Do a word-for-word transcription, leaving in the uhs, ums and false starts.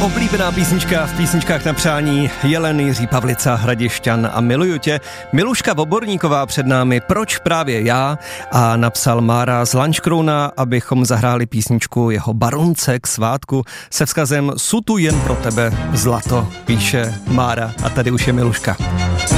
Oblíbená písnička v písničkách na přání, Jelen, Jiří Pavlica, Hradišťan a Miluju tě. Miluška Voborníková před námi, proč právě já, a napsal Mára z Lanškrouna, abychom zahráli písničku jeho Barunce k svátku se vzkazem Su tu jen pro tebe zlato, píše Mára, a tady už je Miluška.